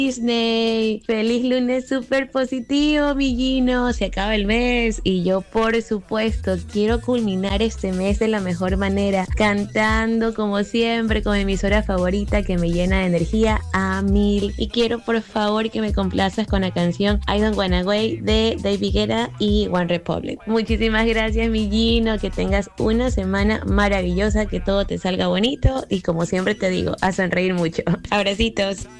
Disney, feliz lunes súper positivo, mi Gino. Se acaba el mes y yo, por supuesto, quiero culminar este mes de la mejor manera, cantando como siempre con mi emisora favorita que me llena de energía a mil. Y quiero, por favor, que me complazcas con la canción I Don't Wanna Wait de David Guetta y One Republic. Muchísimas gracias, mi Gino. Que tengas una semana maravillosa, que todo te salga bonito y, como siempre te digo, a sonreír mucho. Abracitos.